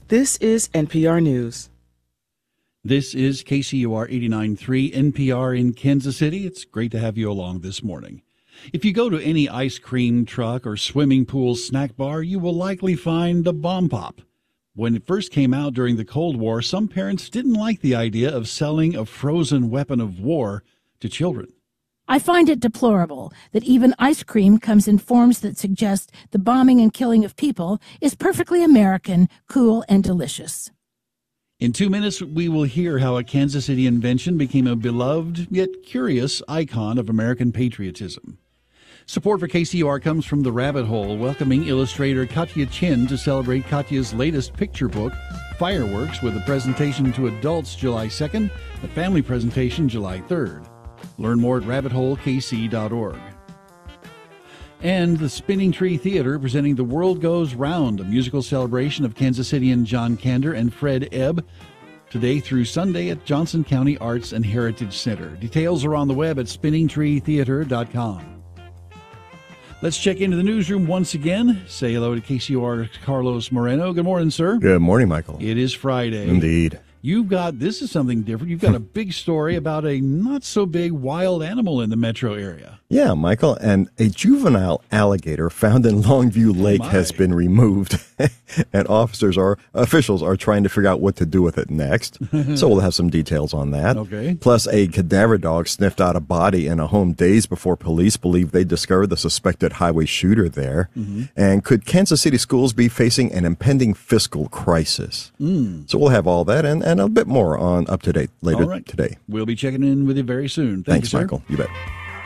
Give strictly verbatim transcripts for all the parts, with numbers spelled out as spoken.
This is N P R News. This is K C U R eighty-nine point three N P R in Kansas City. It's great to have you along this morning. If you go to any ice cream truck or swimming pool snack bar, you will likely find a bomb pop. When it first came out during the Cold War, some parents didn't like the idea of selling a frozen weapon of war to children. I find it deplorable that even ice cream comes in forms that suggest the bombing and killing of people is perfectly American, cool, and delicious. In two minutes, we will hear how a Kansas City invention became a beloved yet curious icon of American patriotism. Support for K C U R comes from The Rabbit Hole, welcoming illustrator Katya Chin to celebrate Katya's latest picture book, Fireworks, with a presentation to adults July second, a family presentation July third. Learn more at rabbit hole k c dot org. And the Spinning Tree Theater presenting The World Goes Round, a musical celebration of Kansas Cityan John Kander and Fred Ebb, today through Sunday at Johnson County Arts and Heritage Center. Details are on the web at spinning tree theater dot com. Let's check into the newsroom once again. Say hello to K C U R's Carlos Moreno. Good morning, sir. Good morning, Michael. It is Friday. Indeed. You've got, this is something different. You've got a big story about a not-so-big wild animal in the metro area. Yeah, Michael, and a juvenile alligator found in Longview Lake oh has been removed, and officers are, officials are trying to figure out what to do with it next. So we'll have some details on that. Okay. Plus, a cadaver dog sniffed out a body in a home days before police believe they discovered the suspected highway shooter there. Mm-hmm. And could Kansas City schools be facing an impending fiscal crisis? Mm. So we'll have all that and, and a bit more on Up to Date later all right. today. We'll be checking in with you very soon. Thank Thanks, you, sir. Michael. You bet.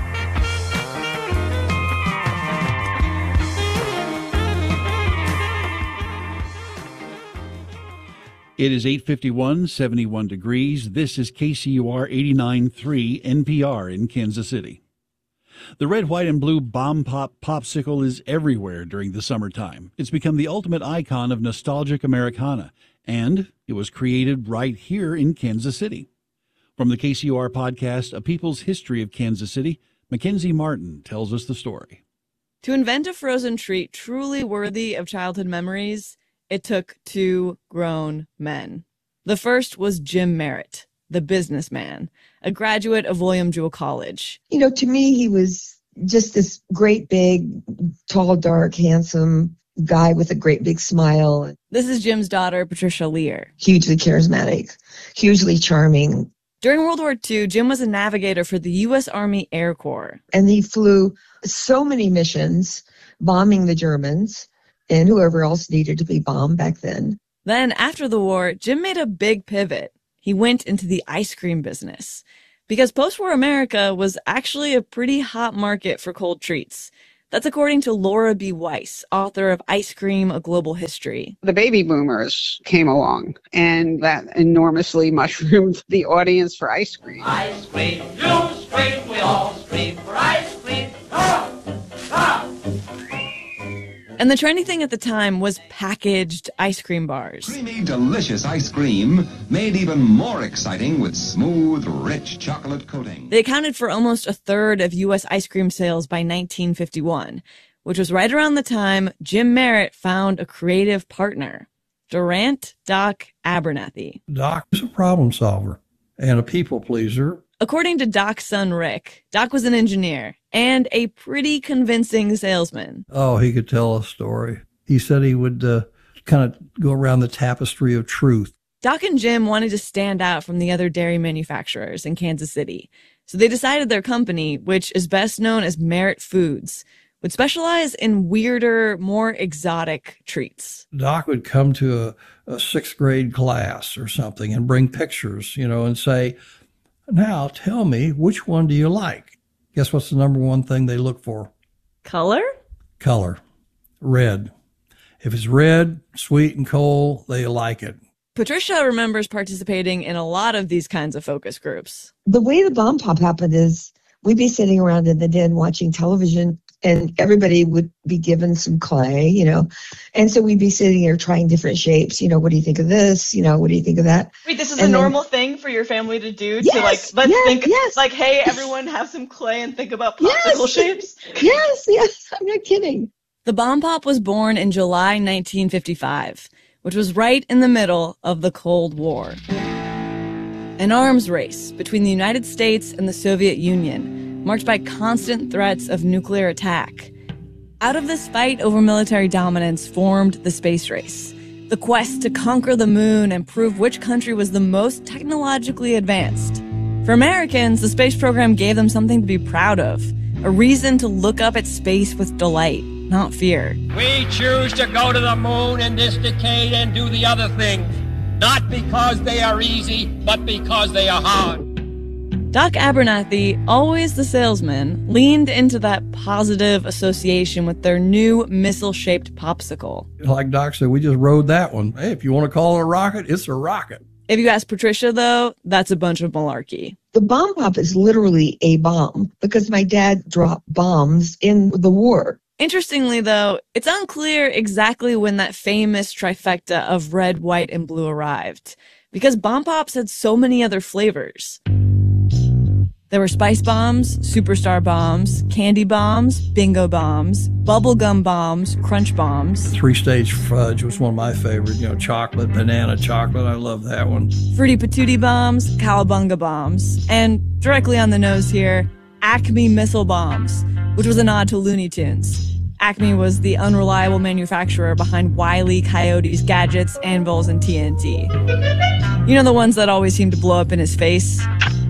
It is eight fifty-one, seventy-one degrees. This is K C U R eighty-nine point three N P R in Kansas City. The red, white, and blue Bomb Pop popsicle is everywhere during the summertime. It's become the ultimate icon of nostalgic Americana, and it was created right here in Kansas City. From the K C U R podcast, A People's History of Kansas City, Mackenzie Martin tells us the story. To invent a frozen treat truly worthy of childhood memories, it took two grown men. The first was Jim Merritt, the businessman, a graduate of William Jewell College. You know, to me, he was just this great, big, tall, dark, handsome guy with a great big smile. This is Jim's daughter, Patricia Lear. Hugely charismatic, hugely charming. During World War Two, Jim was a navigator for the U S Army Air Corps. And he flew so many missions, bombing the Germans and whoever else needed to be bombed back then. Then, after the war, Jim made a big pivot. He went into the ice cream business because post-war America was actually a pretty hot market for cold treats. That's according to Laura B. Weiss, author of Ice Cream, A Global History. The baby boomers came along, and that enormously mushroomed the audience for ice cream. Ice cream, you scream, we all scream for ice cream. Ah! Ah! And the trendy thing at the time was packaged ice cream bars. Creamy, delicious ice cream made even more exciting with smooth, rich chocolate coating. They accounted for almost a third of U S ice cream sales by nineteen fifty-one, which was right around the time Jim Merritt found a creative partner, Durant Doc Abernathy. Doc was a problem solver and a people pleaser. According to Doc's son, Rick, Doc was an engineer and a pretty convincing salesman. Oh, he could tell a story. He said he would uh, kind of go around the tapestry of truth. Doc and Jim wanted to stand out from the other dairy manufacturers in Kansas City. So they decided their company, which is best known as Merritt Foods, would specialize in weirder, more exotic treats. Doc would come to a, a sixth grade class or something and bring pictures, you know, and say, now tell me, which one do you like? Guess what's the number one thing they look for? Color? Color. Red. If it's red, sweet, and cold, they like it. Patricia remembers participating in a lot of these kinds of focus groups. The way the bomb pop happened is we'd be sitting around in the den watching television, and everybody would be given some clay, you know. And so we'd be sitting there trying different shapes. You know, what do you think of this? You know, what do you think of that? Wait, this is and a then, normal thing for your family to do? Yes, to like, let's yes, think, yes. like, hey, everyone have some clay and think about popsicle yes, shapes? Yes, yes, I'm not kidding. The Bomb Pop was born in July nineteen fifty-five, which was right in the middle of the Cold War. An arms race between the United States and the Soviet Union, marked by constant threats of nuclear attack. Out of this fight over military dominance formed the space race, the quest to conquer the moon and prove which country was the most technologically advanced. For Americans, the space program gave them something to be proud of, a reason to look up at space with delight, not fear. We choose to go to the moon in this decade and do the other things, not because they are easy, but because they are hard. Doc Abernathy, always the salesman, leaned into that positive association with their new missile-shaped popsicle. Like Doc said, we just rode that one. Hey, if you want to call it a rocket, it's a rocket. If you ask Patricia, though, that's a bunch of malarkey. The bomb pop is literally a bomb because my dad dropped bombs in the war. Interestingly, though, it's unclear exactly when that famous trifecta of red, white, and blue arrived, because bomb pops had so many other flavors. There were spice bombs, superstar bombs, candy bombs, bingo bombs, bubblegum bombs, crunch bombs. Three-stage fudge was one of my favorites. You know, chocolate, banana chocolate. I love that one. Fruity Patootie bombs, cowabunga bombs, and directly on the nose here, Acme missile bombs, which was a nod to Looney Tunes. Acme was the unreliable manufacturer behind Wile E. Coyote's gadgets, anvils, and T N T. You know, the ones that always seem to blow up in his face?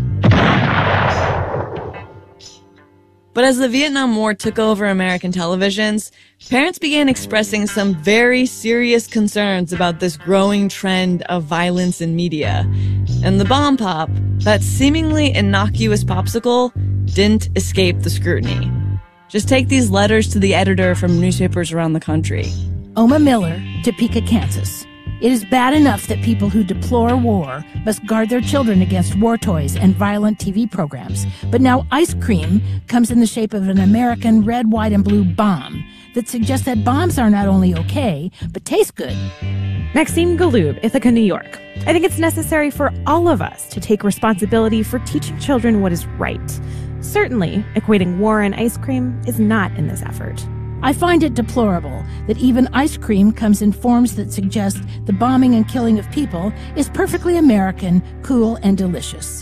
But as the Vietnam War took over American televisions, parents began expressing some very serious concerns about this growing trend of violence in media. And the bomb pop, that seemingly innocuous popsicle, didn't escape the scrutiny. Just take these letters to the editor from newspapers around the country. Oma Miller, Topeka, Kansas. It is bad enough that people who deplore war must guard their children against war toys and violent T V programs. But now ice cream comes in the shape of an American red, white, and blue bomb that suggests that bombs are not only okay, but taste good. Maxine Galoob, Ithaca, New York. I think it's necessary for all of us to take responsibility for teaching children what is right. Certainly, equating war and ice cream is not in this effort. I find it deplorable that even ice cream comes in forms that suggest the bombing and killing of people is perfectly American, cool, and delicious.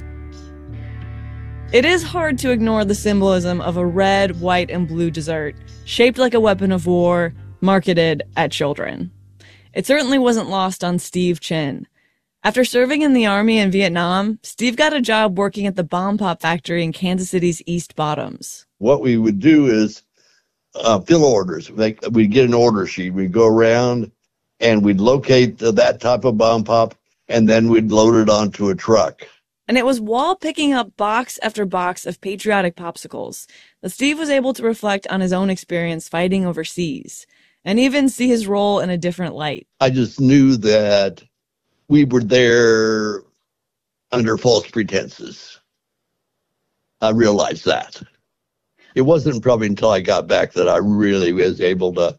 It is hard to ignore the symbolism of a red, white, and blue dessert, shaped like a weapon of war, marketed at children. It certainly wasn't lost on Steve Chin. After serving in the Army in Vietnam, Steve got a job working at the bomb pop factory in Kansas City's East Bottoms. What we would do is Uh, fill orders. Like, we'd get an order sheet. We'd go around and we'd locate uh, that type of bomb pop, and then we'd load it onto a truck. And it was while picking up box after box of patriotic popsicles that Steve was able to reflect on his own experience fighting overseas and even see his role in a different light. I just knew that we were there under false pretenses. I realized that. It wasn't probably until I got back that I really was able to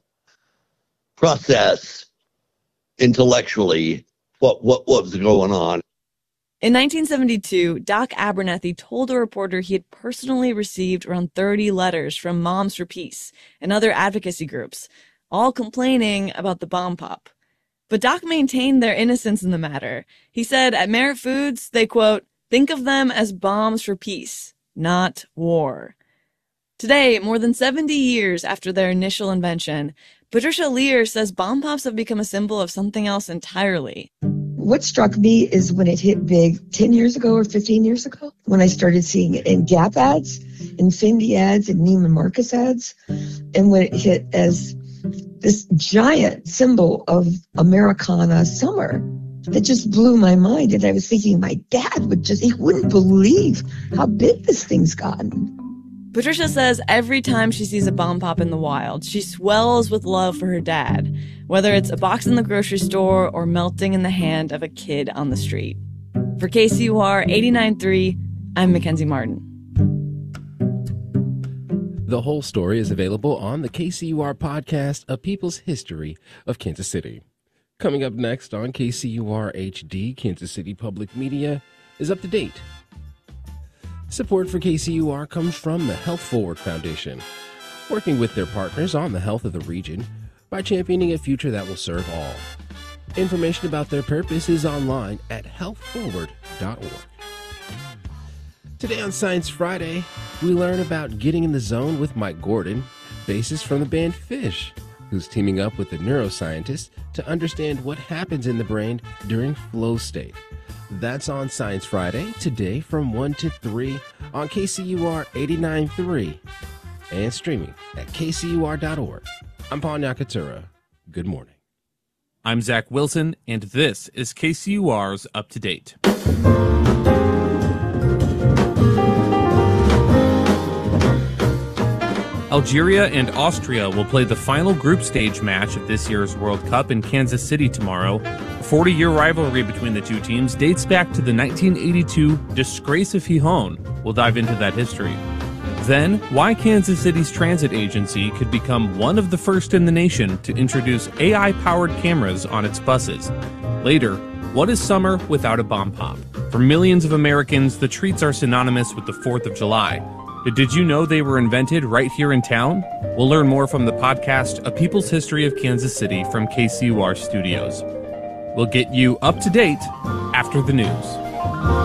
process intellectually what, what, what was going on. In nineteen seventy-two, Doc Abernathy told a reporter he had personally received around thirty letters from Moms for Peace and other advocacy groups, all complaining about the bomb pop. But Doc maintained their innocence in the matter. He said at Merit Foods, they, quote, think of them as bombs for peace, not war. Today, more than seventy years after their initial invention, Patricia Lear says bomb pops have become a symbol of something else entirely. What struck me is when it hit big ten years ago or fifteen years ago, when I started seeing it in Gap ads, in Fendi ads, and Neiman Marcus ads, and when it hit as this giant symbol of Americana summer. That just blew my mind. And I was thinking my dad would just, he wouldn't believe how big this thing's gotten. Patricia says every time she sees a bomb pop in the wild, she swells with love for her dad, whether it's a box in the grocery store or melting in the hand of a kid on the street. For K C U R eighty-nine point three, I'm Mackenzie Martin. The whole story is available on the K C U R podcast, A People's History of Kansas City. Coming up next on K C U R H D, Kansas City Public Media is up to date. Support for K C U R comes from the Health Forward Foundation, working with their partners on the health of the region by championing a future that will serve all. Information about their purpose is online at health forward dot org. Today on Science Friday, we learn about getting in the zone with Mike Gordon, bassist from the band Fish, who's teaming up with a neuroscientist to understand what happens in the brain during flow state. That's on Science Friday, today from one to three on K C U R eighty-nine point three and streaming at K C U R dot org. I'm Paul Nakatura. Good morning. I'm Zach Wilson, and this is K C U R's Up to Date. Algeria and Austria will play the final group stage match of this year's World Cup in Kansas City tomorrow. A forty-year rivalry between the two teams dates back to the nineteen eighty-two Disgrace of Gijón. We'll dive into that history. Then, why Kansas City's transit agency could become one of the first in the nation to introduce A I-powered cameras on its buses. Later, what is summer without a bomb pop? For millions of Americans, the treats are synonymous with the fourth of July. But did you know they were invented right here in town? We'll learn more from the podcast, A People's History of Kansas City from K C U R Studios. We'll get you up to date after the news.